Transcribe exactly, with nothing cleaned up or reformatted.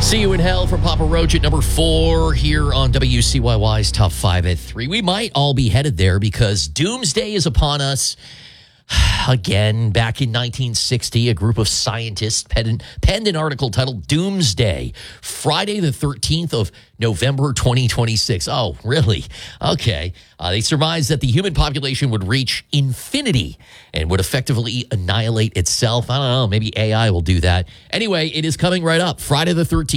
See You in Hell from Papa Roach at number four here on W C Y Y's Top five at three. We might all be headed there because doomsday is upon us. Again, back in nineteen sixty, a group of scientists penned, penned an article titled Doomsday, Friday the thirteenth of November twenty twenty-six. Oh, really? Okay. Uh, they surmised that the human population would reach infinity and would effectively annihilate itself. I don't know. Maybe A I will do that. Anyway, it is coming right up. Friday the thirteenth.